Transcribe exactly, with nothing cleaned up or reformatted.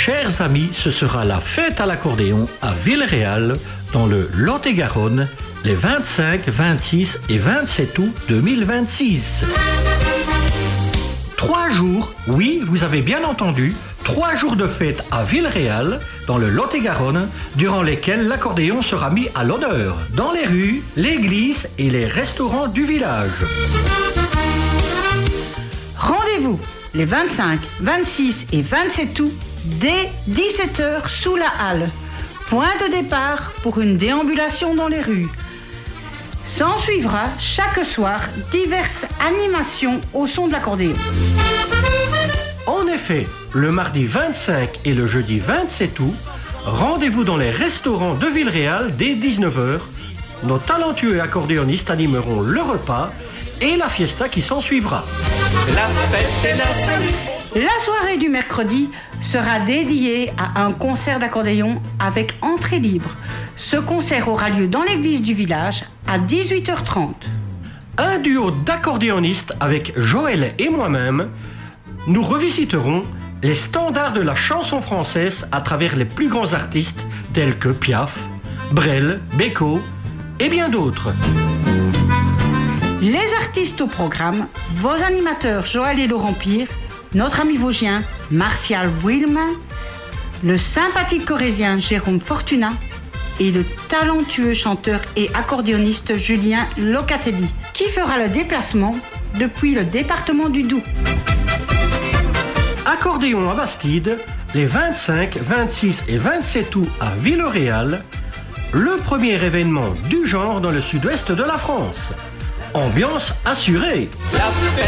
Chers amis, ce sera la fête à l'accordéon à Villeréal, dans le Lot-et-Garonne, les vingt-cinq, vingt-six et vingt-sept août deux mille vingt-six. Trois jours, oui, vous avez bien entendu, trois jours de fête à Villeréal, dans le Lot-et-Garonne, durant lesquels l'accordéon sera mis à l'honneur dans les rues, l'église et les restaurants du village. Rendez-vous les vingt-cinq, vingt-six et vingt-sept août dès dix-sept heures sous la halle. Point de départ pour une déambulation dans les rues. S'en suivra chaque soir diverses animations au son de l'accordéon. En effet, le mardi vingt-cinq et le jeudi vingt-sept août, rendez-vous dans les restaurants de Villeréal dès dix-neuf heures. Nos talentueux accordéonistes animeront le repas et la fiesta qui s'en suivra. La fête et la salut. La soirée du mercredi sera dédiée à un concert d'accordéon avec entrée libre. Ce concert aura lieu dans l'église du village à dix-huit heures trente. Un duo d'accordéonistes avec Joël et moi-même, nous revisiterons les standards de la chanson française à travers les plus grands artistes tels que Piaf, Brel, Beko et bien d'autres. Les artistes au programme, vos animateurs Joël et Laurent Pire, notre ami vosgien Martial Wilman, le sympathique corrézien Jérôme Fortuna et le talentueux chanteur et accordéoniste Julien Locatelli, qui fera le déplacement depuis le département du Doubs. Accordéon à Bastide, les vingt-cinq, vingt-six et vingt-sept août à Villeréal, le premier événement du genre dans le sud-ouest de la France. Ambiance assurée. La fête